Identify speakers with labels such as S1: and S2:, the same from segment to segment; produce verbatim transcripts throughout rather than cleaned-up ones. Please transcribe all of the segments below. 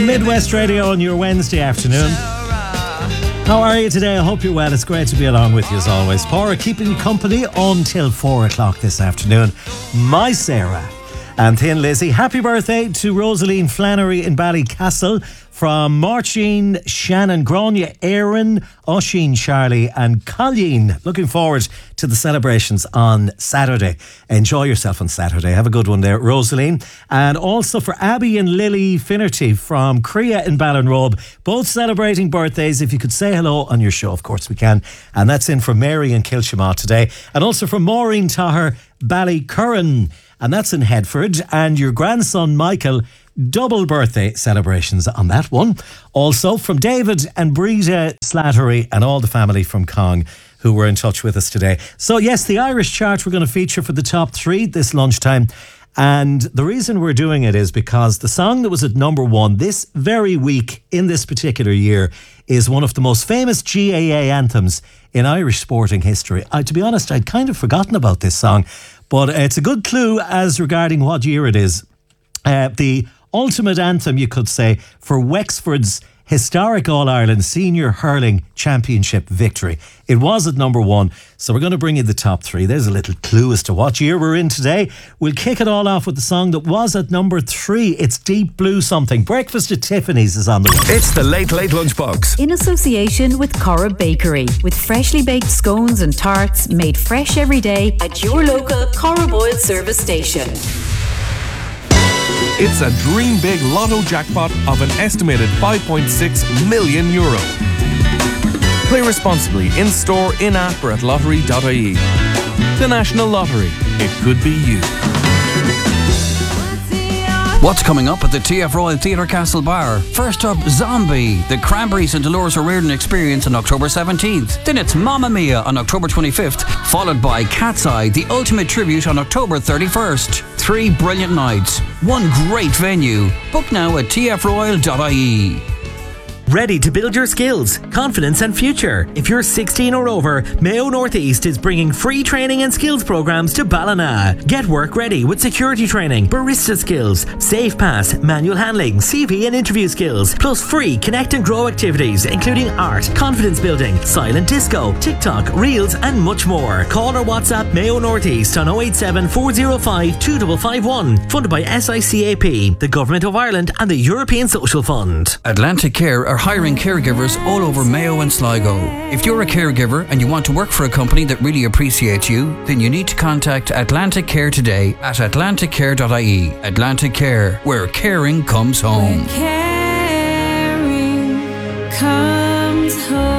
S1: Midwest Radio on your Wednesday afternoon. How are you today? I hope you're well. It's great to be along with you as always. Paura keeping you company until four o'clock this afternoon. My Sarah and Thin Lizzie. Happy birthday to Rosaline Flannery in Ballycastle from Marcin, Shannon, Grania, Aaron, Oisin, Charlie and Colleen. Looking forward to the celebrations on Saturday. Enjoy yourself on Saturday. Have a good one there, Rosaline. And also for Abby and Lily Finnerty from Crea in Ballinrobe, both celebrating birthdays. If you could say hello on your show, of course we can. And that's in from Mary and Kilshima today. And also from Maureen Taher, Ballycurran. And that's in Headford. And your grandson Michael, double birthday celebrations on that one. Also from David and Brita Slattery and all the family from Cong who were in touch with us today. So yes, the Irish chart we're going to feature for the top three this lunchtime. And the reason we're doing it is because the song that was at number one this very week in this particular year is one of the most famous G A A anthems in Irish sporting history. I, to be honest, I'd kind of forgotten about this song, but it's a good clue as regarding what year it is. Uh, the ultimate anthem, you could say, for Wexford's historic All-Ireland Senior Hurling Championship victory. It was at number one, so we're going to bring you the top three. There's a little clue as to what year we're in today. We'll kick it all off with the song that was at number three. It's Deep Blue Something. Breakfast at Tiffany's is on the way.
S2: It's the Late Late Lunchbox.
S3: In association with Corra Bakery, with freshly baked scones and tarts made fresh every day at your local Corra Boyle service station.
S2: It's a dream big lotto jackpot of an estimated five point six million euro. Play responsibly in store, in app or at lottery dot I E. The National Lottery. It could be you.
S4: What's coming up at the T F Royal Theatre Castlebar? First up, Zombie, the Cranberries and Dolores O'Riordan Experience on October seventeenth. Then it's Mamma Mia on October twenty-fifth, followed by Cat's Eye, the ultimate tribute on October thirty-first. Three brilliant nights, one great venue. Book now at T F royal dot I E.
S5: Ready to build your skills, confidence and future? If you're sixteen or over, Mayo North East is bringing free training and skills programs to Ballina. Get work ready with security training, barista skills, safe pass, manual handling, C V and interview skills, plus free connect and grow activities including art, confidence building, silent disco, TikTok, reels and much more. Call or WhatsApp Mayo North East on oh eight seven, four oh five, two five five one. Funded by S I C A P, the Government of Ireland and the European Social Fund.
S4: Atlantic Care are hiring caregivers all over Mayo and Sligo. If you're a caregiver and you want to work for a company that really appreciates you, then you need to contact Atlantic Care today at atlantic care dot I E. Atlantic Care, where caring comes home.
S6: Where caring comes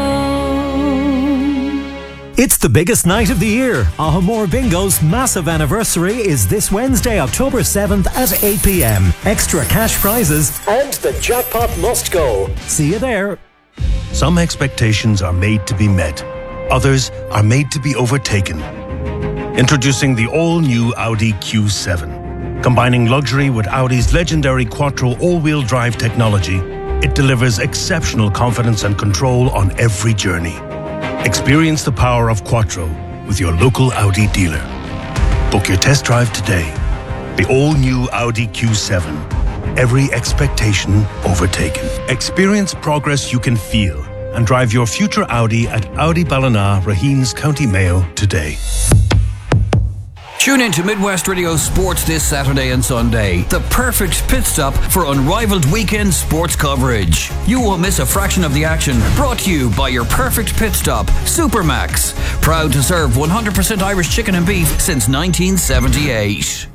S6: home.
S1: It's the biggest night of the year. Ahamore Bingo's massive anniversary is this Wednesday, October seventh at eight p.m. Extra cash prizes and the jackpot must go. See you there.
S7: Some expectations are made to be met. Others are made to be overtaken. Introducing the all-new Audi Q seven. Combining luxury with Audi's legendary Quattro all-wheel drive technology, it delivers exceptional confidence and control on every journey. Experience the power of Quattro with your local Audi dealer. Book your test drive today. The all-new Audi Q seven. Every expectation overtaken. Experience progress you can feel and drive your future Audi at Audi Ballina, Raheens, County Mayo today.
S4: Tune in to Midwest Radio Sports this Saturday and Sunday. The perfect pit stop for unrivaled weekend sports coverage. You won't miss a fraction of the action. Brought to you by your perfect pit stop, Supermax. Proud to serve one hundred percent Irish chicken and beef since nineteen seventy-eight.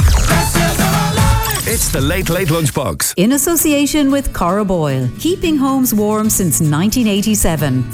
S2: It's the Late Late Lunchbox.
S3: In association with Corra Boyle, keeping homes warm since nineteen eighty-seven.